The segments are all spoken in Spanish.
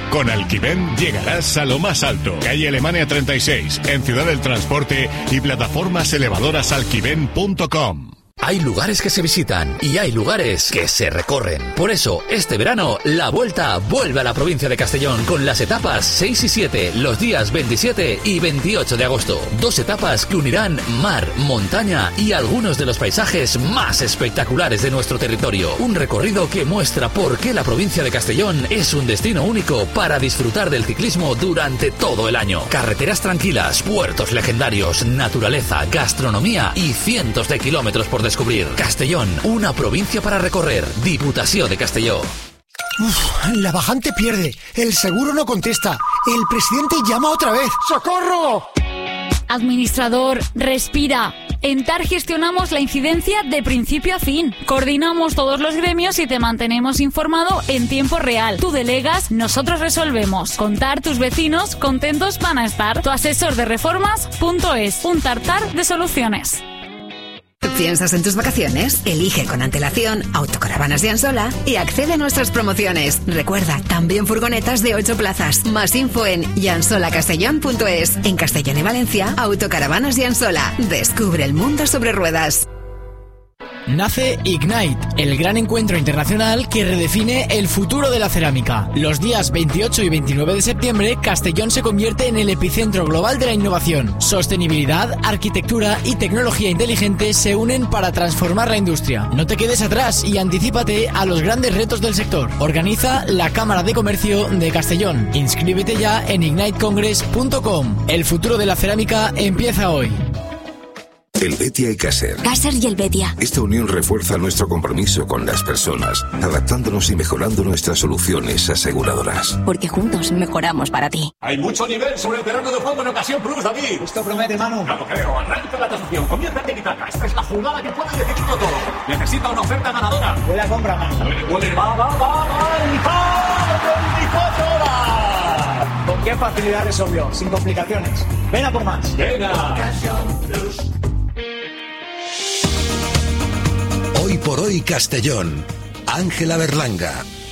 Con Alquiven llegarás a lo más alto. Calle Alemania 36, en Ciudad del Transporte y plataformas elevadoras alquiven.com. Hay lugares que se visitan y hay lugares que se recorren. Por eso, este verano, la Vuelta vuelve a la provincia de Castellón con las etapas 6 y 7, los días 27 y 28 de agosto. 2 etapas que unirán mar, montaña y algunos de los paisajes más espectaculares de nuestro territorio. Un recorrido que muestra por qué la provincia de Castellón es un destino único para disfrutar del ciclismo durante todo el año. Carreteras tranquilas, puertos legendarios, naturaleza, gastronomía y cientos de kilómetros por descubrir. Castellón, una provincia para recorrer. Diputación de Castelló. La bajante pierde. El seguro no contesta. El presidente llama otra vez. ¡Socorro! Administrador, respira. En TAR gestionamos la incidencia de principio a fin. Coordinamos todos los gremios y te mantenemos informado en tiempo real. Tú delegas, nosotros resolvemos. Con TAR tus vecinos contentos van a estar. Tu asesor de reformas.es. Un tartar de soluciones. ¿Piensas en tus vacaciones? Elige con antelación Autocaravanas Llansola y accede a nuestras promociones. Recuerda, también furgonetas de 8 plazas. Más info en llanssolacastellón.es. En Castellón y Valencia, Autocaravanas Llansola. Descubre el mundo sobre ruedas. Nace Ignite, el gran encuentro internacional que redefine el futuro de la cerámica. Los días 28 y 29 de septiembre, Castellón se convierte en el epicentro global de la innovación. Sostenibilidad, arquitectura y tecnología inteligente se unen para transformar la industria. No te quedes atrás y anticípate a los grandes retos del sector. Organiza la Cámara de Comercio de Castellón. Inscríbete ya en ignitecongress.com. El futuro de la cerámica empieza hoy. Helvetia y Caser. Caser y Helvetia. Esta unión refuerza nuestro compromiso con las personas, adaptándonos y mejorando nuestras soluciones aseguradoras. Porque juntos mejoramos para ti. Hay mucho nivel sobre el terreno de juego en Ocasión Plus, David. Esto promete, Manu. No lo creo. Arranca la tasación. Conviértete en Itaca. Esta es la jugada que puede decidirlo todo. Necesita una oferta ganadora. Buena compra, Manu. Va. 24 horas. ¿Con qué facilidad resolvió? Sin complicaciones. Ven a por más. Venga. Ocasión Plus. Hoy por hoy Castellón. Ángela Berlanga.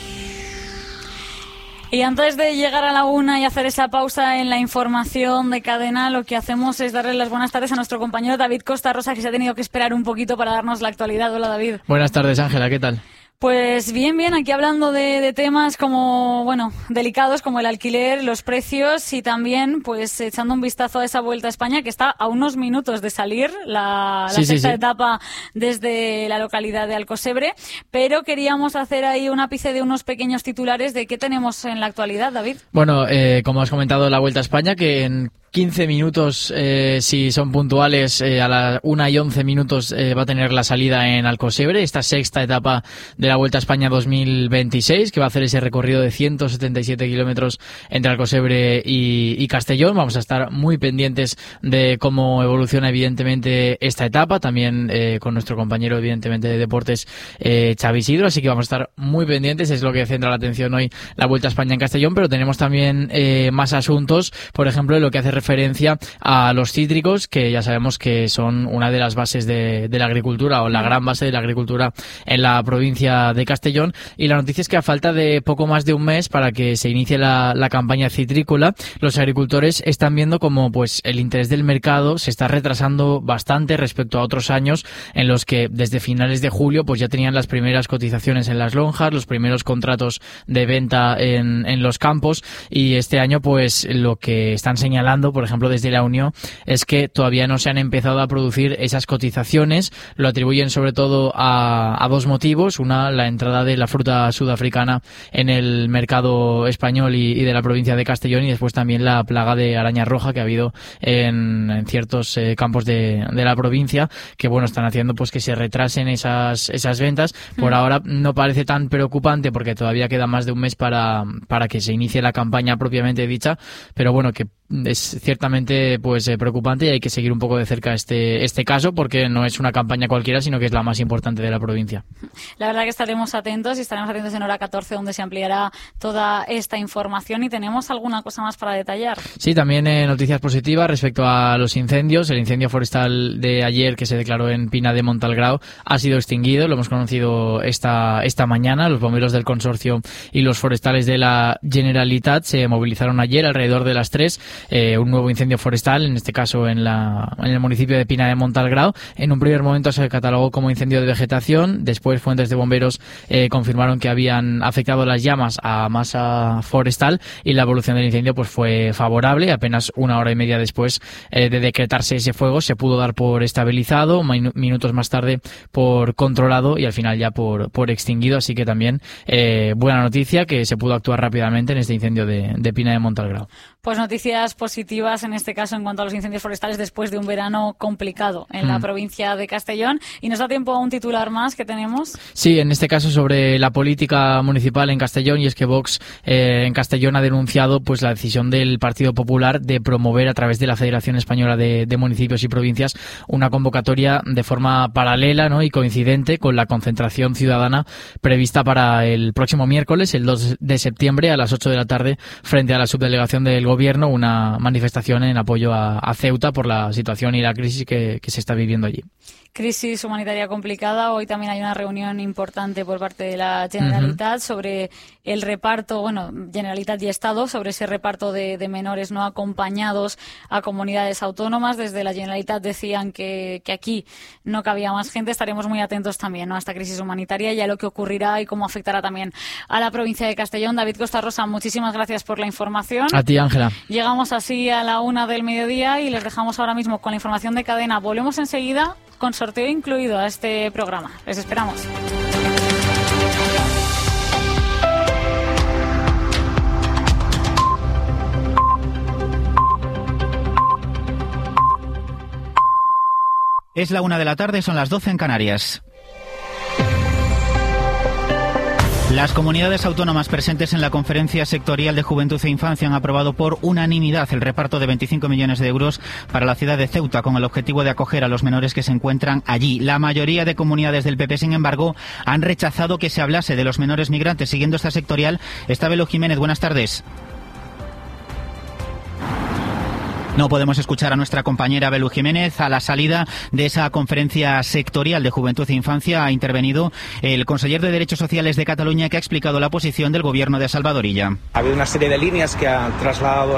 Y antes de llegar a la 1 y hacer esa pausa en la información de cadena, lo que hacemos es darle las buenas tardes a nuestro compañero David Costa Rosa, que se ha tenido que esperar un poquito para darnos la actualidad. Hola, David. Buenas tardes, Ángela, ¿qué tal? Pues bien, aquí hablando de temas como, delicados como el alquiler, los precios y también pues echando un vistazo a esa Vuelta a España que está a unos minutos de salir, la sexta etapa desde la localidad de Alcosebre, pero queríamos hacer ahí un ápice de unos pequeños titulares de qué tenemos en la actualidad, David. Bueno, como has comentado, la Vuelta a España que en 15 minutos, si son puntuales, a las 1 y 11 minutos va a tener la salida en Alcosebre, esta sexta etapa de la Vuelta a España 2026, que va a hacer ese recorrido de 177 kilómetros entre Alcosebre y Castellón. Vamos a estar muy pendientes de cómo evoluciona evidentemente esta etapa, también con nuestro compañero evidentemente de deportes, Xavi Isidro, así que vamos a estar muy pendientes, es lo que centra la atención hoy la Vuelta a España en Castellón, pero tenemos también más asuntos, por ejemplo, lo que hace referencia a los cítricos, que ya sabemos que son una de las bases de la agricultura, o la gran base de la agricultura en la provincia de Castellón, y la noticia es que a falta de poco más de un mes para que se inicie la campaña citrícola, los agricultores están viendo como pues el interés del mercado se está retrasando bastante respecto a otros años en los que desde finales de julio pues ya tenían las primeras cotizaciones en las lonjas, los primeros contratos de venta en los campos, y este año pues lo que están señalando, por ejemplo, desde la Unión, es que todavía no se han empezado a producir esas cotizaciones. Lo atribuyen sobre todo a dos motivos. Una, la entrada de la fruta sudafricana en el mercado español y de la provincia de Castellón, y después también la plaga de araña roja que ha habido en ciertos campos de la provincia, que están haciendo pues que se retrasen esas ventas. Por ahora no parece tan preocupante porque todavía queda más de un mes para que se inicie la campaña propiamente dicha, pero que es ciertamente pues preocupante y hay que seguir un poco de cerca este caso, porque no es una campaña cualquiera, sino que es la más importante de la provincia. La verdad que estaremos atentos en Hora 14, donde se ampliará toda esta información. ¿Y tenemos alguna cosa más para detallar? Sí, también noticias positivas respecto a los incendios. El incendio forestal de ayer que se declaró en Pina de Montalgrao ha sido extinguido, lo hemos conocido esta mañana. Los bomberos del consorcio y los forestales de la Generalitat se movilizaron ayer alrededor de las 3. Un nuevo incendio forestal, en este caso en el municipio de Pina de Montalgrao. En un primer momento se catalogó como incendio de vegetación, después fuentes de bomberos confirmaron que habían afectado las llamas a masa forestal y la evolución del incendio pues fue favorable. Apenas una hora y media después de decretarse ese fuego se pudo dar por estabilizado, minutos más tarde por controlado y al final ya por extinguido, así que también buena noticia que se pudo actuar rápidamente en este incendio de Pina de Montalgrao. Pues noticias positivas en este caso en cuanto a los incendios forestales después de un verano complicado en la provincia de Castellón. ¿Y nos da tiempo a un titular más que tenemos? Sí, en este caso sobre la política municipal en Castellón, y es que Vox en Castellón ha denunciado pues la decisión del Partido Popular de promover a través de la Federación Española de Municipios y Provincias una convocatoria de forma paralela, ¿no?, y coincidente con la concentración ciudadana prevista para el próximo miércoles, el 2 de septiembre a las 8 de la tarde frente a la subdelegación del Gobierno, una manifestación en apoyo a Ceuta por la situación y la crisis que se está viviendo allí. Crisis humanitaria complicada. Hoy también hay una reunión importante por parte de la Generalitat sobre el reparto, Generalitat y Estado, sobre ese reparto de menores no acompañados a comunidades autónomas. Desde la Generalitat decían que aquí no cabía más gente. Estaremos muy atentos también, ¿no?, a esta crisis humanitaria y a lo que ocurrirá y cómo afectará también a la provincia de Castellón. David Costa Rosa, muchísimas gracias por la información. A ti, Ángela. Llegamos así a la 1 del mediodía y les dejamos ahora mismo con la información de cadena. Volvemos enseguida con sorteo incluido a este programa. Les esperamos. Es la 1 de la tarde, son las 12 en Canarias. Las comunidades autónomas presentes en la Conferencia Sectorial de Juventud e Infancia han aprobado por unanimidad el reparto de 25 millones de euros para la ciudad de Ceuta con el objetivo de acoger a los menores que se encuentran allí. La mayoría de comunidades del PP, sin embargo, han rechazado que se hablase de los menores migrantes. Siguiendo esta sectorial está Belu Jiménez. Buenas tardes. No podemos escuchar a nuestra compañera Belu Jiménez. A la salida de esa conferencia sectorial de Juventud e Infancia ha intervenido el conseller de Derechos Sociales de Cataluña, que ha explicado la posición del gobierno de Salvador Illa. Ha habido una serie de líneas que ha trasladado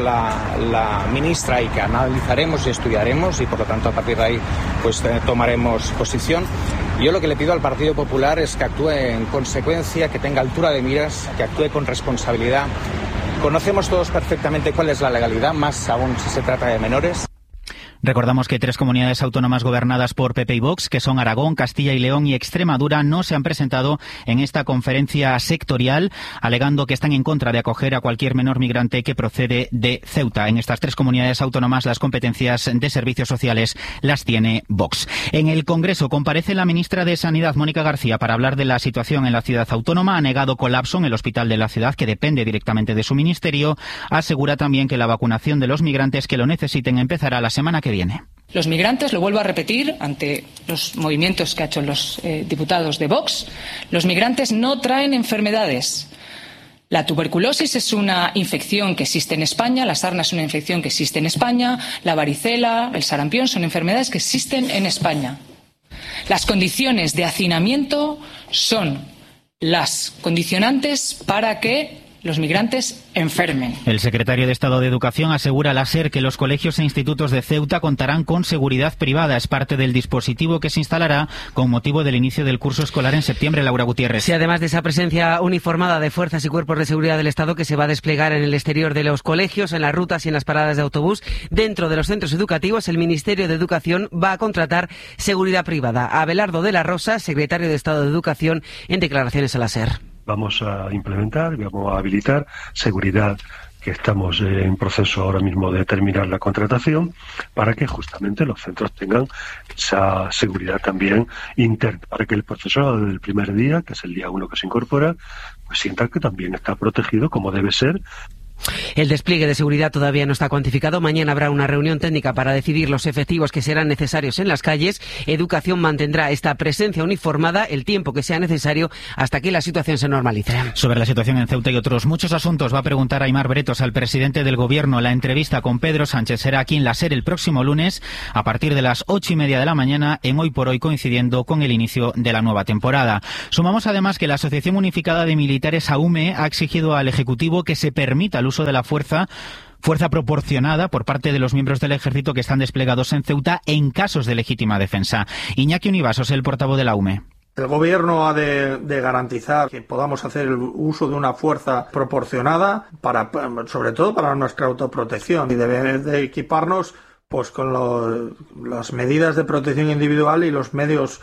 la ministra y que analizaremos y estudiaremos, y por lo tanto a partir de ahí pues tomaremos posición. Yo lo que le pido al Partido Popular es que actúe en consecuencia, que tenga altura de miras, que actúe con responsabilidad. Conocemos todos perfectamente cuál es la legalidad, más aún si se trata de menores. Recordamos que 3 comunidades autónomas gobernadas por PP y Vox, que son Aragón, Castilla y León y Extremadura, no se han presentado en esta conferencia sectorial, alegando que están en contra de acoger a cualquier menor migrante que procede de Ceuta. En estas 3 comunidades autónomas las competencias de servicios sociales las tiene Vox. En el Congreso comparece la ministra de Sanidad, Mónica García, para hablar de la situación en la ciudad autónoma. Ha negado colapso en el hospital de la ciudad, que depende directamente de su ministerio. Asegura también que la vacunación de los migrantes que lo necesiten empezará la semana que viene. Los migrantes, lo vuelvo a repetir ante los movimientos que han hecho los diputados de Vox, los migrantes no traen enfermedades. La tuberculosis es una infección que existe en España, la sarna es una infección que existe en España, la varicela, el sarampión son enfermedades que existen en España. Las condiciones de hacinamiento son las condicionantes para que los migrantes enfermen. El secretario de Estado de Educación asegura a la SER que los colegios e institutos de Ceuta contarán con seguridad privada. Es parte del dispositivo que se instalará con motivo del inicio del curso escolar en septiembre. Laura Gutiérrez. Sí, además de esa presencia uniformada de fuerzas y cuerpos de seguridad del Estado que se va a desplegar en el exterior de los colegios, en las rutas y en las paradas de autobús, dentro de los centros educativos, el Ministerio de Educación va a contratar seguridad privada. Abelardo de la Rosa, secretario de Estado de Educación, en declaraciones a la SER. Vamos a implementar, vamos a habilitar seguridad, que estamos en proceso ahora mismo de terminar la contratación, para que justamente los centros tengan esa seguridad también interna, para que el profesorado del primer día, que es el día 1 que se incorpora, pues sienta que también está protegido como debe ser. El despliegue de seguridad todavía no está cuantificado. Mañana habrá una reunión técnica para decidir los efectivos que serán necesarios en las calles. Educación mantendrá esta presencia uniformada el tiempo que sea necesario hasta que la situación se normalice. Sobre la situación en Ceuta y otros muchos asuntos va a preguntar Aimar Bretos al presidente del Gobierno. La entrevista con Pedro Sánchez será aquí en la SER el próximo lunes a partir de las 8:30 de la mañana, en Hoy por Hoy, coincidiendo con el inicio de la nueva temporada. Sumamos además que la Asociación Unificada de Militares AUME ha exigido al Ejecutivo que se permita el uso de la fuerza proporcionada por parte de los miembros del Ejército que están desplegados en Ceuta en casos de legítima defensa. Iñaki Univasos, el portavoz de la UME. El Gobierno ha de garantizar que podamos hacer el uso de una fuerza proporcionada sobre todo para nuestra autoprotección, y debe de equiparnos pues con las medidas de protección individual y los medios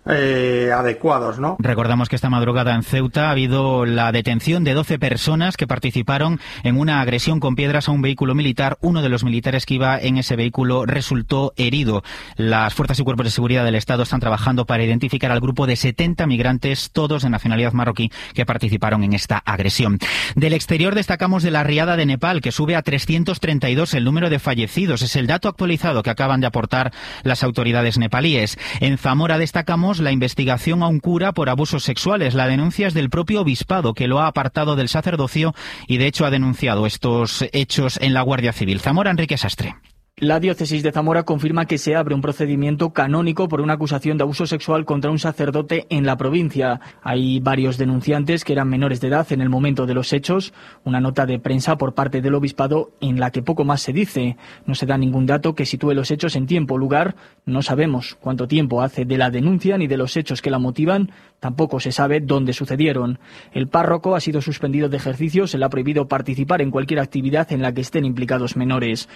adecuados, ¿no? Recordamos que esta madrugada en Ceuta ha habido la detención de 12 personas que participaron en una agresión con piedras a un vehículo militar. Uno de los militares que iba en ese vehículo resultó herido. Las fuerzas y cuerpos de seguridad del Estado están trabajando para identificar al grupo de 70 migrantes, todos de nacionalidad marroquí, que participaron en esta agresión. Del exterior destacamos de la riada de Nepal, que sube a 332 el número de fallecidos. Es el dato actualizado que acaban de aportar las autoridades nepalíes. En Zamora destacamos la investigación a un cura por abusos sexuales. La denuncia es del propio obispado, que lo ha apartado del sacerdocio y de hecho ha denunciado estos hechos en la Guardia Civil. Zamora, Enrique Sastre. La diócesis de Zamora confirma que se abre un procedimiento canónico por una acusación de abuso sexual contra un sacerdote en la provincia. Hay varios denunciantes que eran menores de edad en el momento de los hechos. Una nota de prensa por parte del obispado en la que poco más se dice. No se da ningún dato que sitúe los hechos en tiempo o lugar. No sabemos cuánto tiempo hace de la denuncia ni de los hechos que la motivan. Tampoco se sabe dónde sucedieron. El párroco ha sido suspendido de ejercicio. Se le ha prohibido participar en cualquier actividad en la que estén implicados menores.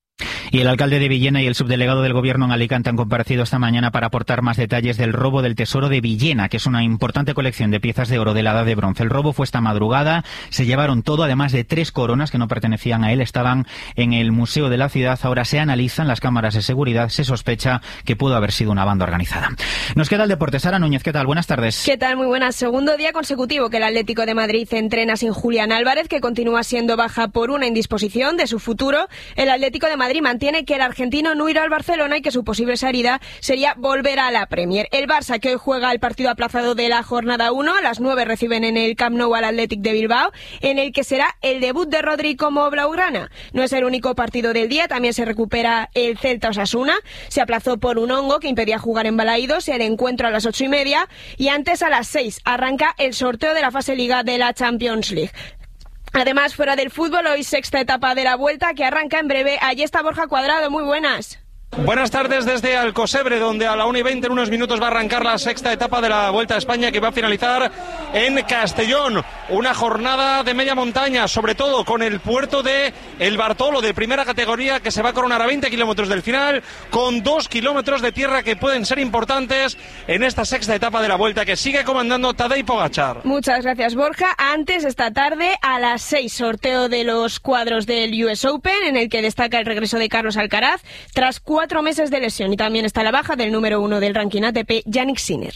Y el alcalde de Villena y el subdelegado del Gobierno en Alicante han comparecido esta mañana para aportar más detalles del robo del Tesoro de Villena, que es una importante colección de piezas de oro de la Edad de Bronce. El robo fue esta madrugada, se llevaron todo, además de 3 coronas que no pertenecían a él, estaban en el Museo de la Ciudad. Ahora se analizan las cámaras de seguridad, se sospecha que pudo haber sido una banda organizada. Nos queda el deporte. Sara Núñez, ¿qué tal? Buenas tardes. ¿Qué tal? Muy buenas. Segundo día consecutivo que el Atlético de Madrid entrena sin Julián Álvarez, que continúa siendo baja por una indisposición de su futuro. El Atlético de Madrid mantiene que el argentino no irá al Barcelona y que su posible salida sería volver a la Premier. El Barça, que hoy juega el partido aplazado de la jornada 1, a las 9 reciben en el Camp Nou al Athletic de Bilbao, en el que será el debut de Rodri como blaugrana. No es el único partido del día, también se recupera el Celta Osasuna. Se aplazó por un hongo que impedía jugar en Balaídos, el encuentro a las 8:30, y antes a las 6 arranca el sorteo de la fase Liga de la Champions League. Además, fuera del fútbol, hoy sexta etapa de la Vuelta que arranca en breve. Allí está Borja Cuadrado, muy buenas. Buenas tardes desde Alcosebre, donde a la 1:20 en unos minutos va a arrancar la sexta etapa de la Vuelta a España, que va a finalizar en Castellón. Una jornada de media montaña, sobre todo con el puerto de El Bartolo, de primera categoría, que se va a coronar a 20 kilómetros del final, con 2 kilómetros de tierra que pueden ser importantes en esta sexta etapa de la Vuelta, que sigue comandando Tadej Pogačar. Muchas gracias, Borja. Antes, esta tarde, a las 6, sorteo de los cuadros del US Open, en el que destaca el regreso de Carlos Alcaraz, tras 4 meses de lesión, y también está la baja del número 1 del ranking ATP, Jannik Sinner.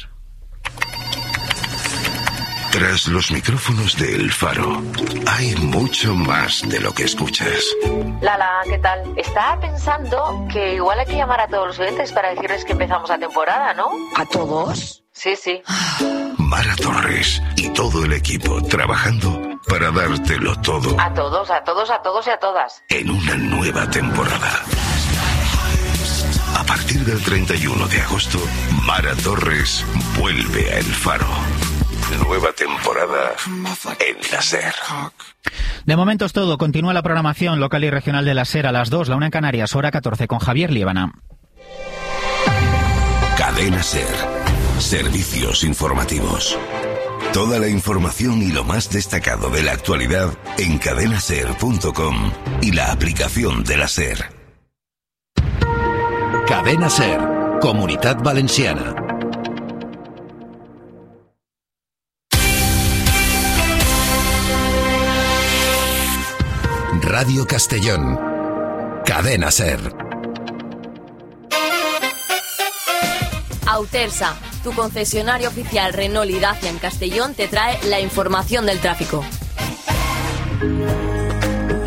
Tras los micrófonos de El Faro, hay mucho más de lo que escuchas. Lala, ¿qué tal? Estaba pensando que igual hay que llamar a todos los oyentes para decirles que empezamos la temporada, ¿no? ¿A todos? Sí. Mara Torres y todo el equipo trabajando para dártelo todo. A todos y a todas. En una nueva temporada. A partir del 31 de agosto, Mara Torres vuelve a El Faro. Nueva temporada en la SER. De momento es todo. Continúa la programación local y regional de la SER a las 2, la 1 en Canarias, hora 14, con Javier Líbana. Cadena SER. Servicios informativos. Toda la información y lo más destacado de la actualidad en cadenaser.com y la aplicación de la SER. Cadena SER, Comunitat Valenciana. Radio Castellón. Cadena SER. Autersa, tu concesionario oficial Renault y Dacia en Castellón, te trae la información del tráfico.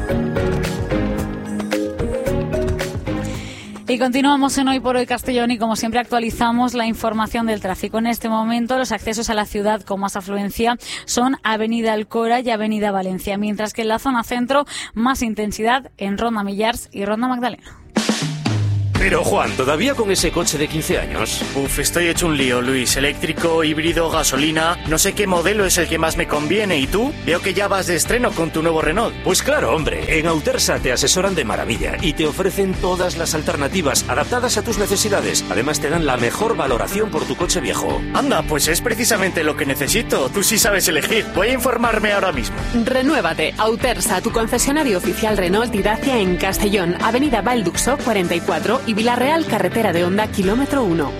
Y continuamos en Hoy por Hoy Castellón y como siempre actualizamos la información del tráfico. En este momento los accesos a la ciudad con más afluencia son Avenida Alcora y Avenida Valencia, mientras que en la zona centro más intensidad en Ronda Millars y Ronda Magdalena. Pero Juan, ¿todavía con ese coche de 15 años? Uf, estoy hecho un lío, Luis. Eléctrico, híbrido, gasolina... No sé qué modelo es el que más me conviene. ¿Y tú? Veo que ya vas de estreno con tu nuevo Renault. Pues claro, hombre. En Autersa te asesoran de maravilla y te ofrecen todas las alternativas adaptadas a tus necesidades. Además te dan la mejor valoración por tu coche viejo. Anda, pues es precisamente lo que necesito. Tú sí sabes elegir. Voy a informarme ahora mismo. Renuévate. Autersa, tu concesionario oficial Renault y Dacia en Castellón, Avenida Valduxo 44 y Villarreal, carretera de Honda, kilómetro 1.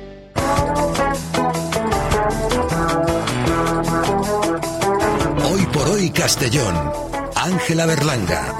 Hoy por Hoy Castellón. Ángela Berlanga.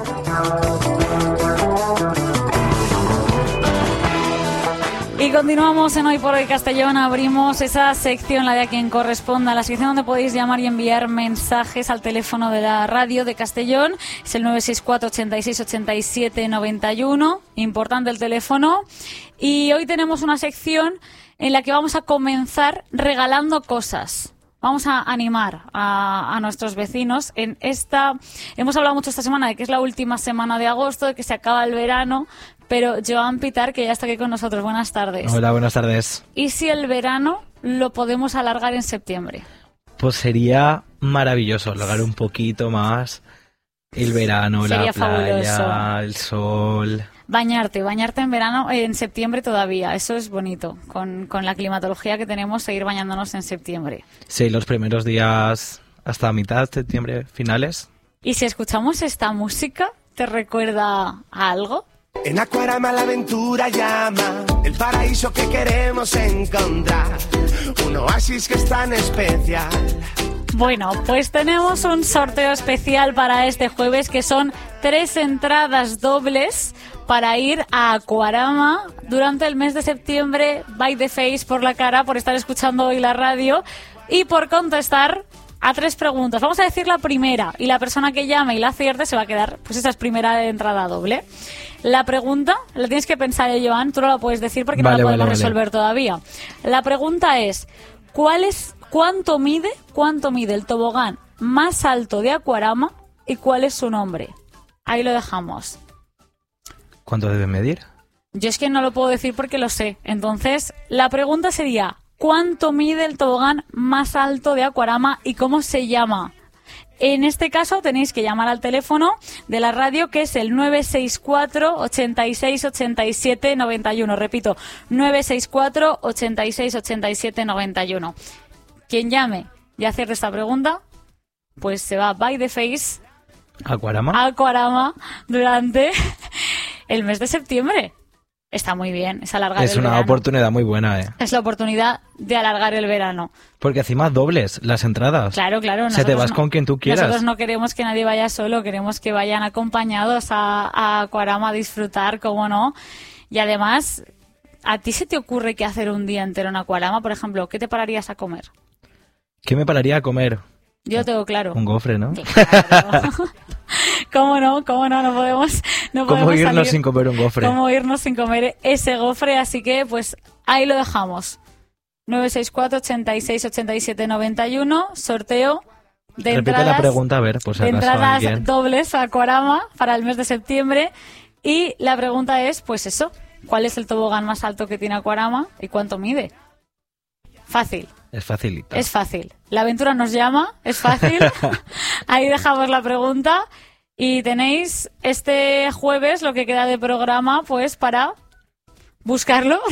Y continuamos en Hoy por Hoy Castellón, abrimos esa sección, la de A Quien Corresponda, la sección donde podéis llamar y enviar mensajes al teléfono de la radio de Castellón, es el 964 86 87 91, importante el teléfono, y hoy tenemos una sección en la que vamos a comenzar regalando cosas. Vamos a animar a nuestros vecinos. Hemos hablado mucho esta semana de que es la última semana de agosto, de que se acaba el verano, pero Joan Pitar, que ya está aquí con nosotros. Buenas tardes. Hola, buenas tardes. ¿Y si el verano lo podemos alargar en septiembre? Pues sería maravilloso alargar un poquito más el verano, sería la playa, fabuloso. el sol. Bañarte en verano, en septiembre todavía, eso es bonito. Con la climatología que tenemos, seguir bañándonos en septiembre. Sí, los primeros días hasta mitad de septiembre, finales. ¿Y si escuchamos esta música, te recuerda a algo? En Aquarama la aventura llama, el paraíso que queremos encontrar, un oasis que es tan especial. Bueno, pues tenemos un sorteo especial para este jueves, que son 3 entradas dobles para ir a Aquarama durante el mes de septiembre. By the Face por la cara, por estar escuchando hoy la radio y por contestar a 3 preguntas. Vamos a decir la primera y la persona que llame y la acierte se va a quedar, pues esa es primera entrada doble. La pregunta, la tienes que pensar, Joan, tú no la puedes decir porque no la podemos resolver todavía. La pregunta es, ¿cuánto mide el tobogán más alto de Aquarama y cuál es su nombre? Ahí lo dejamos. ¿Cuánto debe medir? Yo es que no lo puedo decir porque lo sé. Entonces, la pregunta sería, ¿cuánto mide el tobogán más alto de Aquarama y cómo se llama? En este caso tenéis que llamar al teléfono de la radio, que es el 964 86 87 91. Repito, 964 86 87 91. Quien llame y acierte esta pregunta, pues se va by the face Aquarama durante el mes de septiembre. Está muy bien, es alargar el verano. Es una oportunidad muy buena, Es la oportunidad de alargar el verano. Porque encima dobles las entradas. Claro. Se te vas con quien tú quieras. Nosotros no queremos que nadie vaya solo, queremos que vayan acompañados a Aquarama a disfrutar, cómo no. Y además, ¿a ti se te ocurre qué hacer un día entero en Aquarama? Por ejemplo, ¿qué te pararías a comer? ¿Qué me pararía a comer? Yo lo tengo claro. Un gofre, ¿no? Claro. ¿Cómo no? No podemos ¿Cómo irnos salir, sin comer un gofre? ¿Cómo irnos sin comer ese gofre? Así que, pues, ahí lo dejamos. 964 86 87 91, sorteo de Repite entradas. la pregunta, a ver, pues de entradas dobles a Aquarama para el mes de septiembre. Y la pregunta es, pues eso, ¿cuál es el tobogán más alto que tiene Aquarama y cuánto mide? Fácil. Es facilita. Es fácil. La aventura nos llama, es fácil. Ahí dejamos la pregunta y tenéis este jueves lo que queda de programa, pues para buscarlo,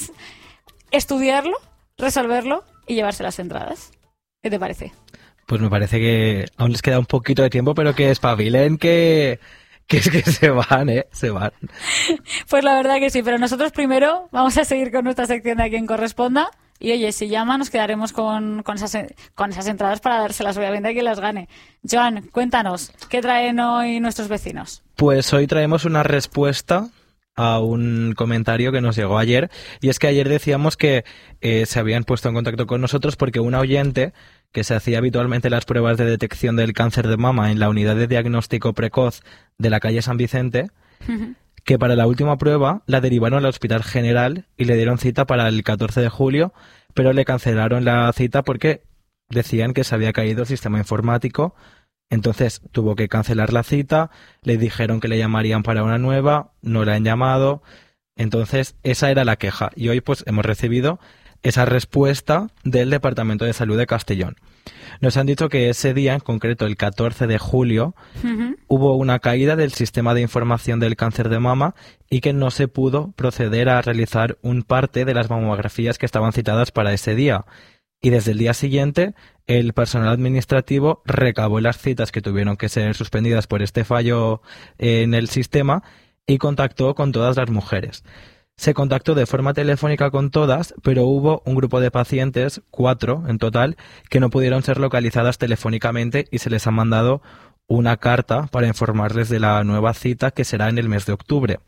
estudiarlo, resolverlo y llevarse las entradas. ¿Qué te parece? Pues me parece que aún les queda un poquito de tiempo, pero que espabilen, que es que se van, se van. Pues la verdad que sí, pero nosotros primero vamos a seguir con nuestra sección de A Quien Corresponda. Y oye, si llama nos quedaremos con esas entradas para dárselas obviamente a quien las gane. Joan, cuéntanos, ¿qué traen hoy nuestros vecinos? Pues hoy traemos una respuesta a un comentario que nos llegó ayer, y es que ayer decíamos que se habían puesto en contacto con nosotros porque una oyente que se hacía habitualmente las pruebas de detección del cáncer de mama en la unidad de diagnóstico precoz de la calle San Vicente, que para la última prueba la derivaron al Hospital General y le dieron cita para el 14 de julio, pero le cancelaron la cita porque decían que se había caído el sistema informático. Entonces tuvo que cancelar la cita, le dijeron que le llamarían para una nueva, no le han llamado. Entonces esa era la queja y hoy pues hemos recibido esa respuesta del Departamento de Salud de Castellón. Nos han dicho que ese día, en concreto el 14 de julio, hubo una caída del sistema de información del cáncer de mama y que no se pudo proceder a realizar un parte de las mamografías que estaban citadas para ese día. Y desde el día siguiente, el personal administrativo recabó las citas que tuvieron que ser suspendidas por este fallo en el sistema y contactó con todas las mujeres. Se contactó de forma telefónica con todas, pero hubo un grupo de pacientes, 4 en total, que no pudieron ser localizadas telefónicamente y se les ha mandado una carta para informarles de la nueva cita que será en el mes de octubre.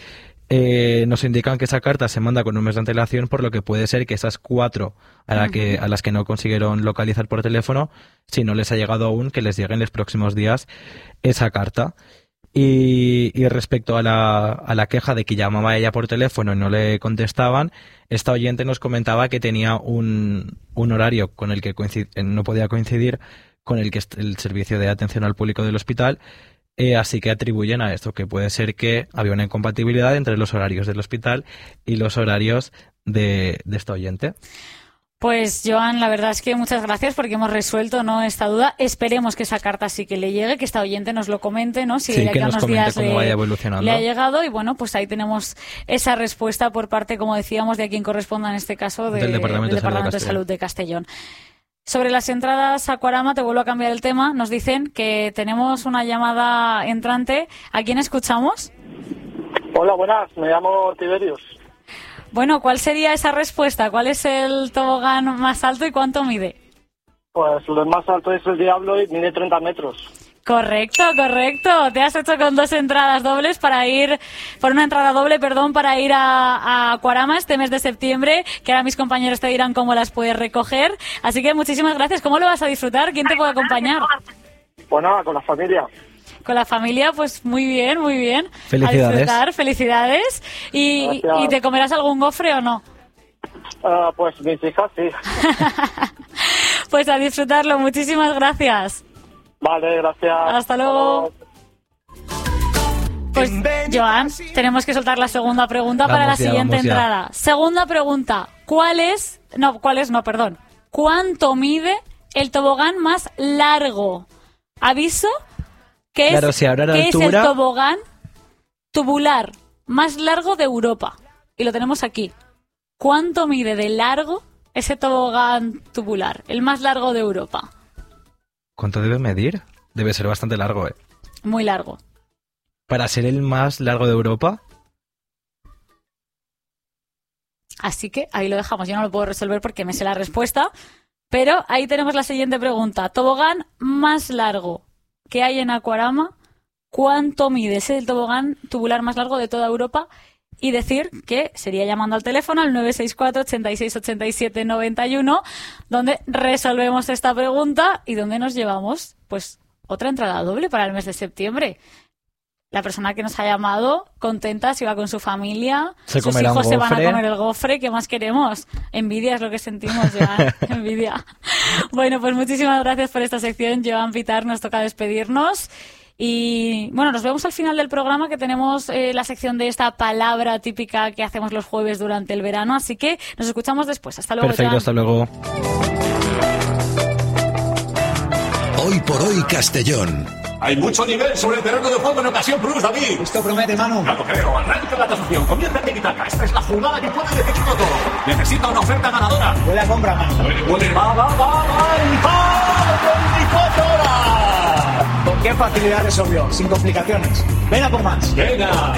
Nos indican que esa carta se manda con un mes de antelación, por lo que puede ser que esas 4 a las que no consiguieron localizar por teléfono, si no les ha llegado aún, que les llegue en los próximos días esa carta. Y respecto a la queja de que llamaba a ella por teléfono y no le contestaban, esta oyente nos comentaba que tenía un horario con el que no podía coincidir con el servicio de atención al público del hospital, así que atribuyen a esto que puede ser que había una incompatibilidad entre los horarios del hospital y los horarios de esta oyente. Pues, Joan, la verdad es que muchas gracias porque hemos resuelto, ¿no?, esta duda. Esperemos que esa carta sí que le llegue, que esta oyente nos lo comente, ¿no? Si sí, que nos comente cómo vaya evolucionando. Le ha llegado y, bueno, pues ahí tenemos esa respuesta por parte, como decíamos, de a quien corresponda en este caso del Departamento de Salud de Castellón. Sobre las entradas a Aquarama, te vuelvo a cambiar el tema. Nos dicen que tenemos una llamada entrante. ¿A quién escuchamos? Hola, buenas. Me llamo Tiberius. Bueno, ¿cuál sería esa respuesta? ¿Cuál es el tobogán más alto y cuánto mide? Pues lo más alto es el Diablo y mide 30 metros. Correcto. Te has hecho con 2 entradas dobles para ir, por una entrada doble, para ir a Aquarama este mes de septiembre, que ahora mis compañeros te dirán cómo las puedes recoger. Así que muchísimas gracias. ¿Cómo lo vas a disfrutar? ¿Quién te puede acompañar? Pues nada, con la familia. Con la familia, pues muy bien. Felicidades. A disfrutar, felicidades. ¿Y te comerás algún gofre o no? Pues mis hijas, sí. Pues a disfrutarlo, muchísimas gracias. Vale, gracias. Hasta luego. Pues, Joan, tenemos que soltar la segunda pregunta para la siguiente entrada. Segunda pregunta, ¿cuánto mide el tobogán más largo? Aviso que es el tobogán tubular más largo de Europa. Y lo tenemos aquí. ¿Cuánto mide de largo ese tobogán tubular, el más largo de Europa? ¿Cuánto debe medir? Debe ser bastante largo, ¿eh? Muy largo. ¿Para ser el más largo de Europa? Así que ahí lo dejamos. Yo no lo puedo resolver porque me sé la respuesta. Pero ahí tenemos la siguiente pregunta. Tobogán más largo que hay en Aquarama. ¿Cuánto mide? Es el tobogán tubular más largo de toda Europa. Y decir que sería llamando al teléfono al 964 86 87 91, donde resolvemos esta pregunta y donde nos llevamos pues otra entrada doble para el mes de septiembre. La persona que nos ha llamado, contenta, se va con su familia, sus hijos se van a comer el gofre. ¿Qué más queremos? Envidia es lo que sentimos, Joan. Envidia. Bueno, pues muchísimas gracias por esta sección, Joan Pitar. Nos toca despedirnos. Y bueno, nos vemos al final del programa, que tenemos la sección de esta palabra típica que hacemos los jueves durante el verano. Así que nos escuchamos después. Hasta luego, Perfecto, Joan. hasta luego. Hoy por hoy Castellón. Hay mucho nivel sobre el terreno de juego en Ocasión Plus, David. Esto promete, Manu. Claro, creo. Arranca la tasación. Comienza tiki-taka. Esta es la jugada que puede decidirlo todo. Necesita una oferta ganadora. Buena compra, Manu. Va. ¡En 24 horas! ¿Con qué facilidad resolvió? Sin complicaciones. Ven a por más. Venga.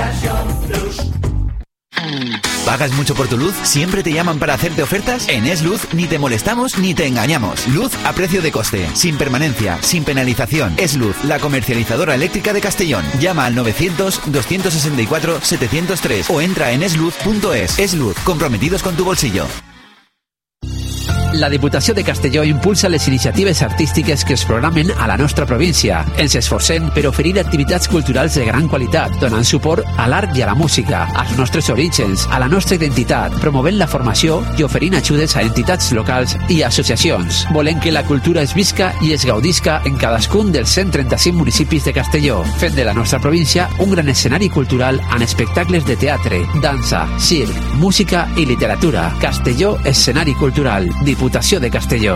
¿Pagas mucho por tu luz? ¿Siempre te llaman para hacerte ofertas? En Es Luz ni te molestamos ni te engañamos. Luz a precio de coste, sin permanencia, sin penalización. Es Luz, la comercializadora eléctrica de Castellón. Llama al 900-264-703 o entra en esluz.es. Es Luz, comprometidos con tu bolsillo. La Diputació de Castelló impulsa les iniciatives artístiques que es programen a la nostra província. Ens esforcem per oferir activitats culturals de gran qualitat, donant suport a l'art i a la música, als nostres orígens, a la nostra identitat, promovent la formació i oferint ajudes a entitats locals i associacions. Volem que la cultura es visca i es gaudisca en cadascun dels 135 municipis de Castelló, fent de la nostra província un gran escenari cultural amb espectacles de teatre, dansa, circ, música i literatura. Castelló, escenari cultural. Diputació de Castelló.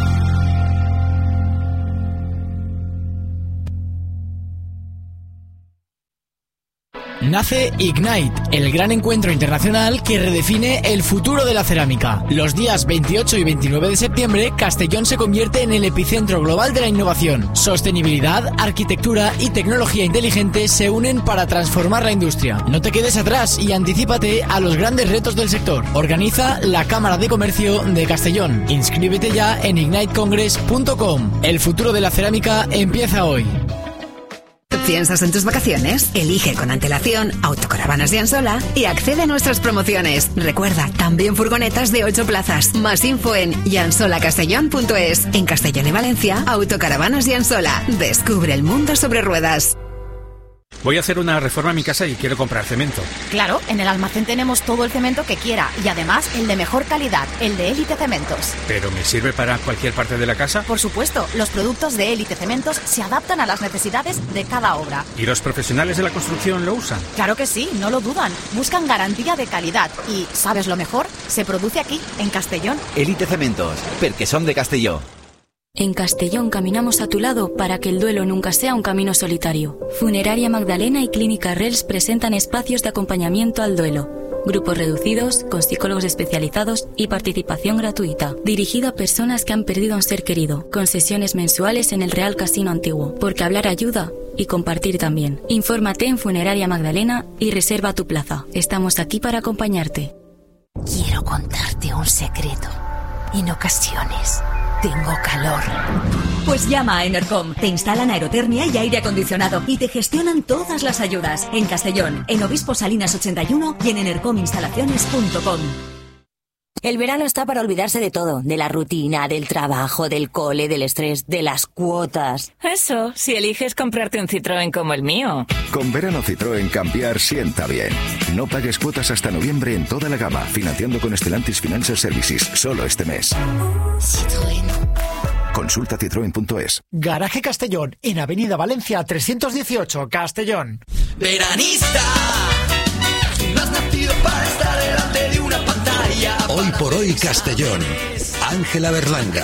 Nace Ignite, el gran encuentro internacional que redefine el futuro de la cerámica. Los días 28 y 29 de septiembre, Castellón se convierte en el epicentro global de la innovación. Sostenibilidad, arquitectura y tecnología inteligente se unen para transformar la industria. No te quedes atrás y anticípate a los grandes retos del sector. Organiza la Cámara de Comercio de Castellón. Inscríbete ya en ignitecongress.com. El futuro de la cerámica empieza hoy. ¿Piensas en tus vacaciones? Elige con antelación Autocaravanas de Ansola y accede a nuestras promociones. Recuerda, también furgonetas de 8 plazas. Más info en yansolacastellón.es. En Castellón y Valencia, Autocaravanas de Ansola. Descubre el mundo sobre ruedas. Voy a hacer una reforma en mi casa y quiero comprar cemento. Claro, en el almacén tenemos todo el cemento que quiera y además el de mejor calidad, el de Élite Cementos. ¿Pero me sirve para cualquier parte de la casa? Por supuesto, los productos de Élite Cementos se adaptan a las necesidades de cada obra. ¿Y los profesionales de la construcción lo usan? Claro que sí, no lo dudan. Buscan garantía de calidad y, ¿sabes lo mejor? Se produce aquí, en Castellón. Élite Cementos, porque son de Castelló. En Castellón caminamos a tu lado para que el duelo nunca sea un camino solitario. Funeraria Magdalena y Clínica Rels presentan espacios de acompañamiento al duelo. Grupos reducidos, con psicólogos especializados y participación gratuita. Dirigido a personas que han perdido a un ser querido, con sesiones mensuales en el Real Casino Antiguo. Porque hablar ayuda y compartir también. Infórmate en Funeraria Magdalena y reserva tu plaza. Estamos aquí para acompañarte. Quiero contarte un secreto. En ocasiones tengo calor. Pues llama a Enercom. Te instalan aerotermia y aire acondicionado y te gestionan todas las ayudas. En Castellón, en Obispo Salinas 81 y en enercominstalaciones.com. El verano está para olvidarse de todo, de la rutina, del trabajo, del cole, del estrés, de las cuotas. Eso, si eliges comprarte un Citroën como el mío. Con verano Citroën cambiar sienta bien. No pagues cuotas hasta noviembre en toda la gama, financiando con Stellantis Financial Services, solo este mes. Citroën. Consulta citroen.es. Garaje Castellón, en Avenida Valencia 318, Castellón. Veranista, no has nacido para estar delante de una pantalla. Hoy por hoy Castellón. Ángela Berlanga.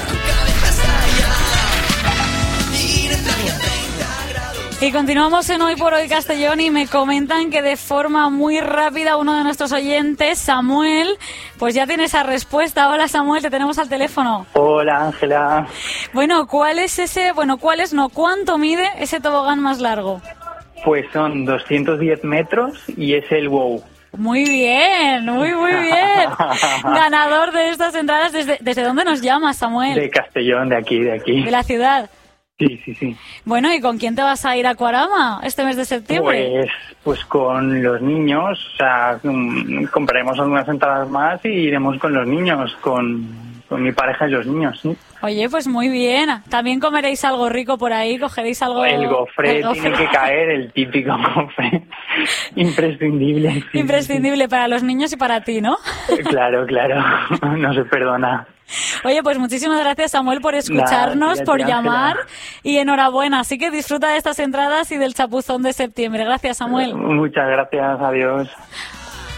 Y continuamos en Hoy por Hoy Castellón y me comentan que de forma muy rápida uno de nuestros oyentes, Samuel, pues ya tiene esa respuesta. Hola Samuel, te tenemos al teléfono. Hola Ángela. Bueno, ¿cuánto mide ese tobogán más largo? Pues son 210 metros y es el WOW. Muy bien, muy bien. Ganador de estas entradas. ¿Desde dónde nos llamas, Samuel? De Castellón, de aquí. De la ciudad. Sí. Bueno, ¿y con quién te vas a ir a Aquarama este mes de septiembre? Pues con los niños, o sea, compraremos algunas entradas más y iremos con los niños, con mi pareja y los niños, ¿sí? Oye, pues muy bien. ¿También comeréis algo rico por ahí? ¿Cogeréis algo? El gofre tiene que caer, el típico gofre. Imprescindible. Sí, imprescindible para los niños y para ti, ¿no? Claro. No se perdona. Oye, pues muchísimas gracias, Samuel, por escucharnos, por llamar y enhorabuena. Así que disfruta de estas entradas y del chapuzón de septiembre. Gracias, Samuel. Muchas gracias, adiós.